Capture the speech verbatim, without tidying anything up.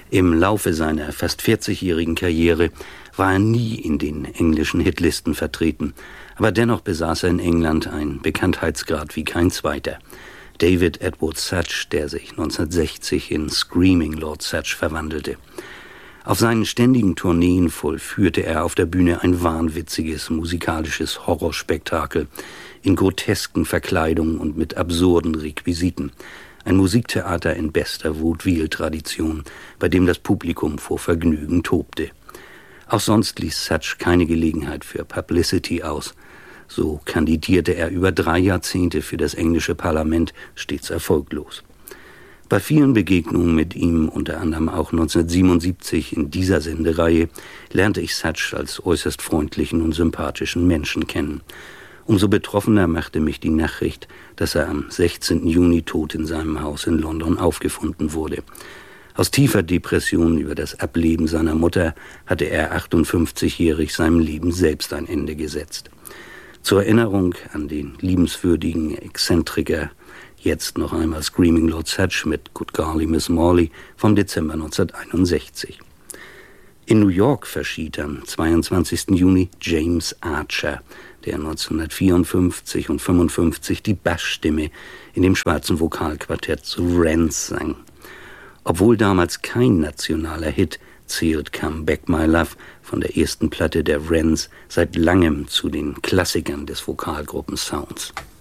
Im Laufe seiner fast vierzigjährigen Karriere war er nie in den englischen Hitlisten vertreten, aber dennoch besaß er in England einen Bekanntheitsgrad wie kein zweiter. David Edward Satch, der sich neunzehnhundertsechzig in Screaming Lord Satch verwandelte. Auf seinen ständigen Tourneen vollführte er auf der Bühne ein wahnwitziges musikalisches Horrorspektakel in grotesken Verkleidungen und mit absurden Requisiten. Ein Musiktheater in bester Vaudeville-Tradition, bei dem das Publikum vor Vergnügen tobte. Auch sonst ließ Satch keine Gelegenheit für Publicity aus. So kandidierte er über drei Jahrzehnte für das englische Parlament, stets erfolglos. Bei vielen Begegnungen mit ihm, unter anderem auch neunzehnhundertsiebenundsiebzig in dieser Sendereihe, lernte ich Satch als äußerst freundlichen und sympathischen Menschen kennen. Umso betroffener machte mich die Nachricht, dass er am sechzehnten Juni tot in seinem Haus in London aufgefunden wurde. Aus tiefer Depression über das Ableben seiner Mutter hatte er achtundfünfzigjährig seinem Leben selbst ein Ende gesetzt. Zur Erinnerung an den liebenswürdigen Exzentriker jetzt noch einmal Screaming Lord Satch mit Good Golly Miss Morley vom Dezember neunzehnhunderteinundsechzig. In New York verschied am zweiundzwanzigsten Juni James Archer, der neunzehnhundertvierundfünfzig und fünfundfünfzig die Bassstimme in dem schwarzen Vokalquartett zu Wrens sang. Obwohl damals kein nationaler Hit, zählt Come Back My Love von der ersten Platte der Wrens seit langem zu den Klassikern des Vokalgruppensounds.